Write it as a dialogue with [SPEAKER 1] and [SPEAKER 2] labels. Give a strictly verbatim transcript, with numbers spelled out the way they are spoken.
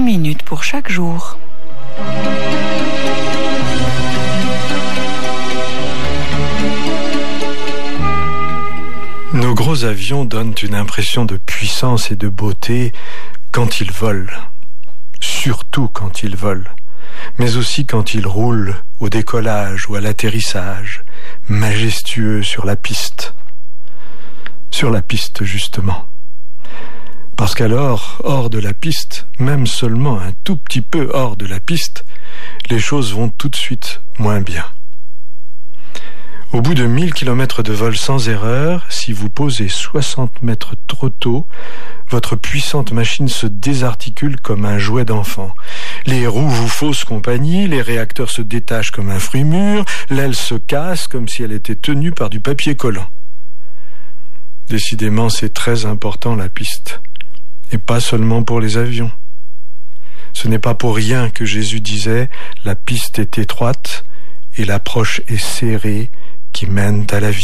[SPEAKER 1] minutes pour chaque jour.
[SPEAKER 2] Nos gros avions donnent une impression de puissance et de beauté quand ils volent, surtout quand ils volent, mais aussi quand ils roulent au décollage ou à l'atterrissage, majestueux sur la piste. Sur la piste, justement. Parce qu'alors, hors de la piste, même seulement un tout petit peu hors de la piste, les choses vont tout de suite moins bien. Au bout de mille kilomètres de vol sans erreur, si vous posez soixante mètres trop tôt, votre puissante machine se désarticule comme un jouet d'enfant. Les roues vous faussent compagnie, les réacteurs se détachent comme un fruit mûr, l'aile se casse comme si elle était tenue par du papier collant. Décidément, c'est très important la piste, et pas seulement pour les avions. Ce n'est pas pour rien que Jésus disait « La piste est étroite et l'approche est serrée qui mène à la vie ».